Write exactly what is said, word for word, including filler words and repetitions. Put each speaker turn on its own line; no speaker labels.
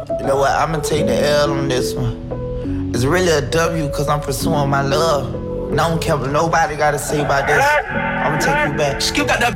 You know what? I'ma take the L on this one. It's really a W cause I'm pursuing my love. And I don't care what nobody gotta say about this. I'ma take you back.
Skip got that